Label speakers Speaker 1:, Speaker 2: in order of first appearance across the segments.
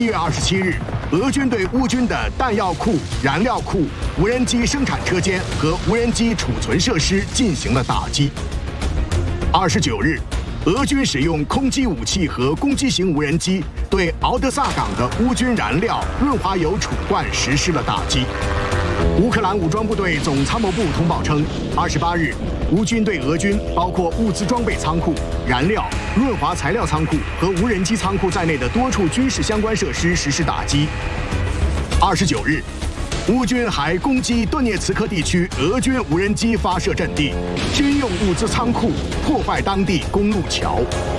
Speaker 1: 1月27日，俄军对乌军的弹药库、燃料库、无人机生产车间和无人机储存设施进行了打击。29日，俄军使用空击武器和攻击型无人机对敖德萨港的乌军燃料润滑油储罐实施了打击。乌克兰武装部队总参谋部通报称，28日，乌军对俄军包括物资装备仓库、燃料、润滑材料仓库和无人机仓库在内的多处军事相关设施实施打击。29日，乌军还攻击顿涅茨克地区俄军无人机发射阵地、军用物资仓库，破坏当地公路桥。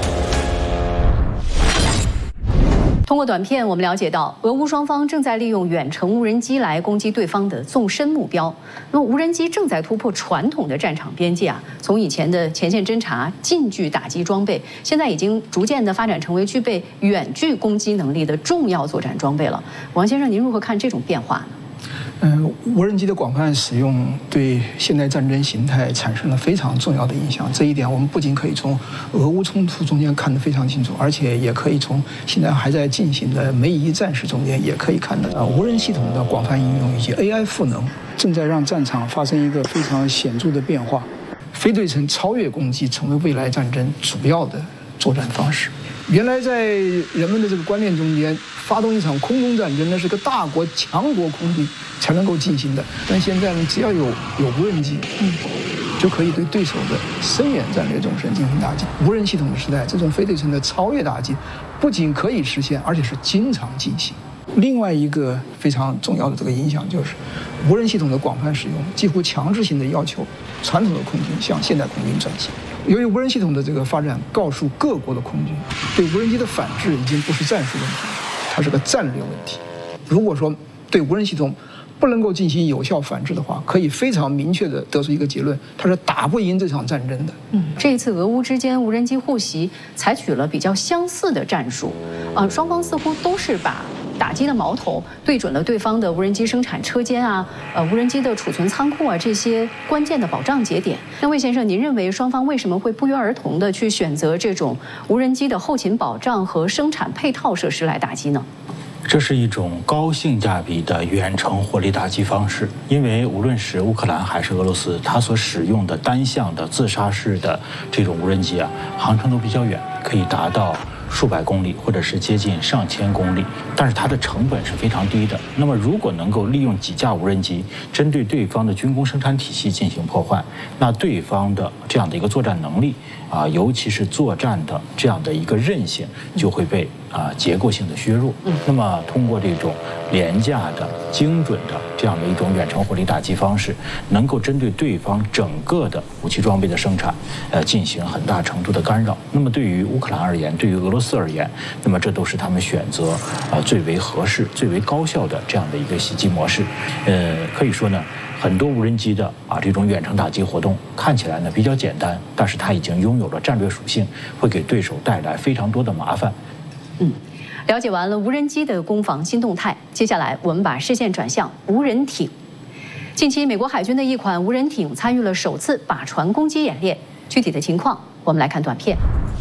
Speaker 2: 通过短片，我们了解到，俄乌双方正在利用远程无人机来攻击对方的纵深目标。那么，无人机正在突破传统的战场边界啊，从以前的前线侦察、近距打击装备，现在已经逐渐的发展成为具备远距攻击能力的重要作战装备了。王先生，您如何看这种变化呢？
Speaker 3: 无人机的广泛使用对现代战争形态产生了非常重要的影响。这一点我们不仅可以从俄乌冲突中间看得非常清楚，而且也可以从现在还在进行的梅伊战事中间也可以看到，无人系统的广泛应用以及 AI 赋能，正在让战场发生一个非常显著的变化。非对称超越攻击成为未来战争主要的作战方式。原来在人们的这个观念中间，发动一场空中战争，那是个大国强国空军才能够进行的。但现在呢，只要有无人机，就可以对对手的深远战略纵深进行打击。无人系统的时代，这种非对称的超越打击，不仅可以实现，而且是经常进行。另外一个非常重要的这个影响就是，无人系统的广泛使用，几乎强制性的要求传统的空军向现代空军转型。由于无人系统的这个发展，告诉各国的空军，对无人机的反制已经不是战术问题，它是个战略问题。如果说对无人系统不能够进行有效反制的话，可以非常明确地得出一个结论，它是打不赢这场战争的。
Speaker 2: 这一次俄乌之间无人机互袭，采取了比较相似的战术，双方似乎都是把打击的矛头对准了对方的无人机生产车间啊，无人机的储存仓库啊这些关键的保障节点。那魏先生，您认为双方为什么会不约而同的去选择这种无人机的后勤保障和生产配套设施来打击呢？
Speaker 4: 这是一种高性价比的远程火力打击方式，因为无论是乌克兰还是俄罗斯，它所使用的单向的自杀式的这种无人机啊，航程都比较远，可以达到数百公里，或者是接近上千公里，但是它的成本是非常低的。那么，如果能够利用几架无人机针对对方的军工生产体系进行破坏，那对方的这样的一个作战能力啊，尤其是作战的这样的一个韧性，就会被结构性的削弱。那么，通过这种廉价的、精准的这样的一种远程火力打击方式，能够针对对方整个的武器装备的生产，进行很大程度的干扰。那么，对于乌克兰而言，对于俄罗斯而言，那么这都是他们选择最为合适、最为高效的这样的一个袭击模式。可以说呢，很多无人机的这种远程打击活动看起来呢比较简单，但是它已经拥有了战略属性，会给对手带来非常多的麻烦。
Speaker 2: 了解完了无人机的攻防新动态，接下来我们把视线转向无人艇。近期，美国海军的一款无人艇参与了首次靶船攻击演练，具体的情况我们来看短片。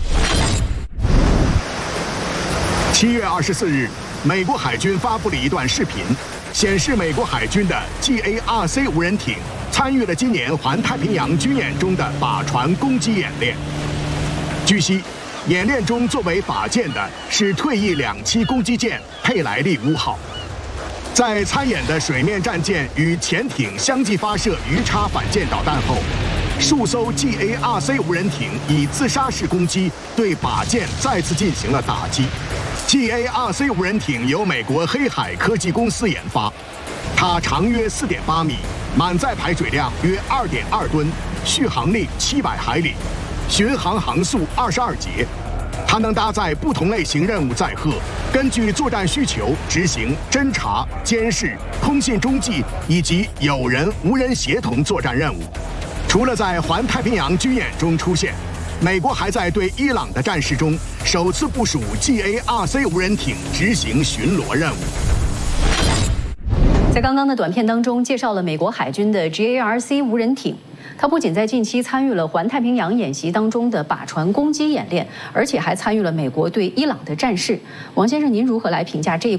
Speaker 1: 7月24日，美国海军发布了一段视频，显示美国海军的 GARC 无人艇参与了今年环太平洋军演中的靶船攻击演练。据悉，演练中作为靶舰的是退役2栖攻击舰佩莱利5号。在参演的水面战舰与潜艇相继发射鱼叉反舰导弹后，数艘 GARC 无人艇以自杀式攻击对靶舰再次进行了打击。GARC 无人艇由美国黑海科技公司研发，它长约4.8米，满载排水量约2.2吨，续航力700海里，巡航航速22节。它能搭载不同类型任务载荷，根据作战需求执行侦察、监视、通信中继以及有人无人协同作战任务。除了在环太平洋军演中出现，美国还在对伊朗的战事中首次部署 GARC 无人艇执行巡逻任务。
Speaker 2: 在刚刚的短片当中，介绍了美国海军的 GARC 无人艇。它不仅在近期参与了环太平洋演习当中的靶船攻击演练，而且还参与了美国对伊朗的战事。王先生，您如何来评价这一款